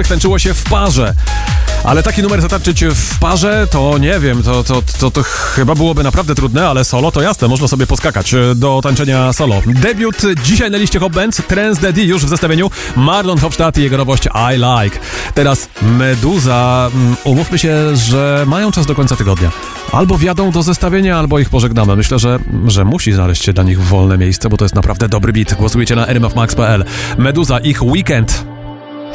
których tańczyło się w parze. Ale taki numer zatańczyć w parze, to nie wiem, to chyba byłoby naprawdę trudne, ale solo to jasne, można sobie poskakać do tańczenia solo. Debiut dzisiaj na liście Hot Bands, Trance Daddy już w zestawieniu, Marlon Hofstadt i jego nowość I Like. Teraz Meduza, umówmy się, że mają czas do końca tygodnia. Albo wjadą do zestawienia, albo ich pożegnamy. Myślę, że musi znaleźć się dla nich wolne miejsce, bo to jest naprawdę dobry beat. Głosujcie na rmfmax.pl. Meduza, ich Weekend.